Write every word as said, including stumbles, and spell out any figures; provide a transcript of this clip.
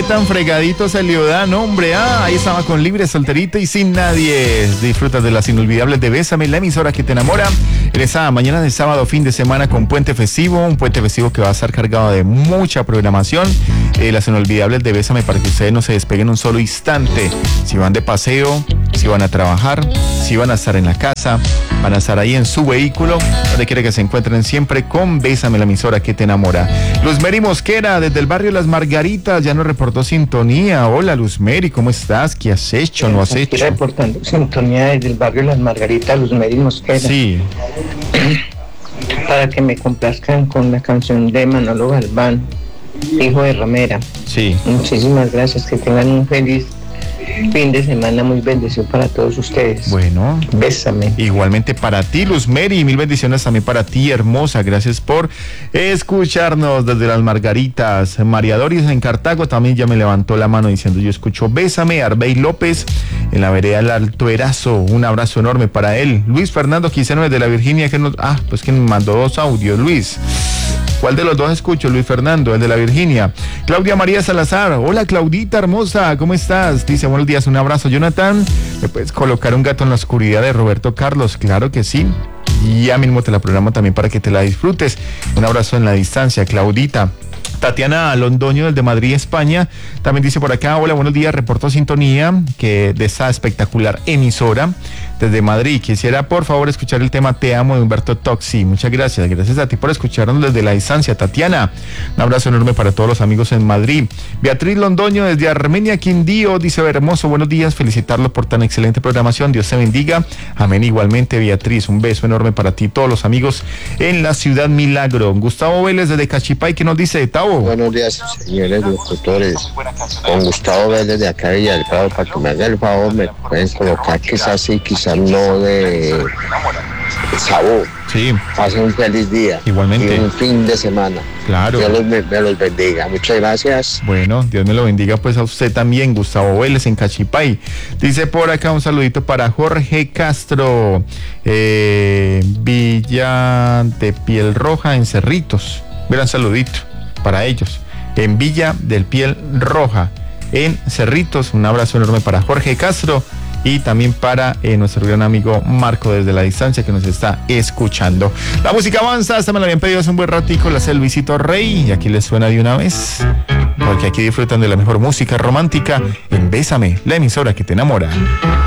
tan fregadito se le da, no, hombre. Ah, ahí estaba con Libre, Solterita y Sin Nadie. Disfrutas de las inolvidables de Bésame, la emisora que te enamora. En esa mañana de sábado, fin de semana con puente festivo. Un puente festivo que va a estar cargado de mucha programación. Eh, las inolvidables de Bésame para que ustedes no se despeguen un solo instante. Si van de paseo, si van a trabajar, si van a estar en la casa, van a estar ahí en su vehículo, donde quiera que se encuentren siempre con Bésame, la emisora que te enamora. Luzmeri Mosquera, desde el barrio Las Margaritas, ya nos reportó sintonía. Hola, Luzmeri, ¿cómo estás? ¿Qué has hecho? ¿No has Aquí hecho? reportando sintonía desde el barrio Las Margaritas, Luzmeri Mosquera. Sí. Para que me complazcan con la canción de Manolo Galván, hijo de Ramera. Sí. Muchísimas gracias, que tengan un feliz fin de semana, muy bendecido para todos ustedes. Bueno, Bésame. Igualmente para ti, Luzmeri, mil bendiciones también para ti, hermosa. Gracias por escucharnos desde Las Margaritas. María Doris en Cartago también ya me levantó la mano diciendo yo escucho Bésame. Arbey López en la vereda del Alto Erazo, un abrazo enorme para él. Luis Fernando Quiseno desde la Virginia, que nos, ah, pues que nos mandó dos audios, Luis. ¿Cuál de los dos escucho? Luis Fernando, el de la Virginia. Claudia María Salazar, hola Claudita hermosa, ¿cómo estás? Dice, buenos días, un abrazo. Jonathan, ¿me puedes colocar un gato en la oscuridad de Roberto Carlos? Claro que sí. Ya mismo te la programo también para que te la disfrutes. Un abrazo en la distancia, Claudita. Tatiana Londoño desde Madrid, España, también dice por acá, hola, buenos días, reporto sintonía que de esa espectacular emisora desde Madrid. Quisiera por favor escuchar el tema Te Amo de Humberto Toxi. Muchas gracias, gracias a ti por escucharnos desde la distancia, Tatiana. Un abrazo enorme para todos los amigos en Madrid. Beatriz Londoño desde Armenia, Quindío, dice, hermoso, buenos días, felicitarlo por tan excelente programación, Dios te bendiga. Amén, igualmente Beatriz, un beso enorme para ti, todos los amigos en la ciudad Milagro. Gustavo Vélez desde Cachipay, que nos dice, Tavo. Buenos días, señores locutores. Con Gustavo Vélez de acá de Villa del Prado, para que me haga el favor, me pueden colocar quizás sí, quizás no de sabor. Sí. Pasen un feliz día. Igualmente. Y un fin de semana. Claro. Dios los, me, me los bendiga. Muchas gracias. Bueno, Dios me lo bendiga pues a usted también, Gustavo Vélez en Cachipay. Dice por acá un saludito para Jorge Castro, eh, Villa de Piel Roja en Cerritos. Gran saludito para ellos, en Villa del Piel Roja, en Cerritos. Un abrazo enorme para Jorge Castro y también para eh, nuestro gran amigo Marco desde la distancia que nos está escuchando. La música avanza, hasta me la habían pedido hace un buen ratico, la hace Luisito Rey y aquí les suena de una vez, porque aquí disfrutan de la mejor música romántica en Bésame, la emisora que te enamora.